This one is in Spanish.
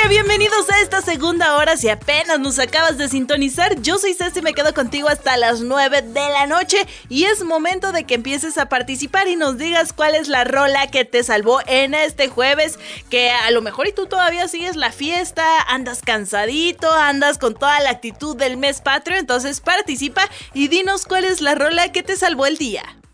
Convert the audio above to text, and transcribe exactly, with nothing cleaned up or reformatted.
Bienvenidos a esta segunda hora. Si apenas nos acabas de sintonizar, yo soy Ceci y me quedo contigo hasta las nueve de la noche. Y es momento de que empieces a participar y nos digas cuál es la rola que te salvó en este jueves. Que a lo mejor y tú todavía sigues la fiesta, andas cansadito, andas con toda la actitud del mes patrio. Entonces participa y dinos cuál es la rola que te salvó el día.